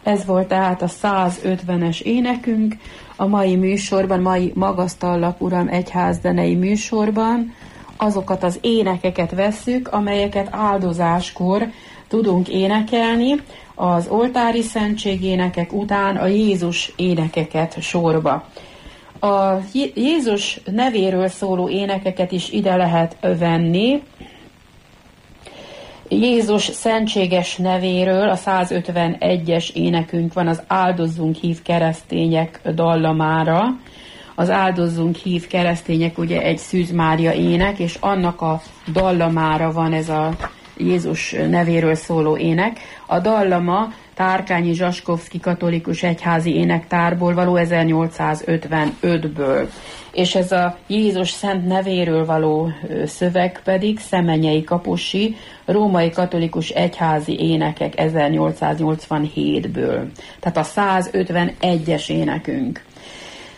Ez volt tehát a 150-es énekünk a mai műsorban, mai Magasztallak Uram egyházzenei műsorban. Azokat az énekeket vesszük, amelyeket áldozáskor tudunk énekelni, az oltári szentségénekek után a Jézus énekeket sorba. A Jézus nevéről szóló énekeket is ide lehet venni. Jézus szentséges nevéről a 151-es énekünk van, az Áldozzunk hív keresztények dallamára. Az Áldozzunk hív keresztények ugye egy Szűz Mária ének, és annak a dallamára van ez a Jézus nevéről szóló ének. A dallama Tárkányi Zsaskovszky katolikus egyházi énektárból való 1855-ből. És ez a Jézus szent nevéről való szöveg pedig Szemenyei Kaposi római katolikus egyházi énekek 1887-ből. Tehát a 151-es énekünk.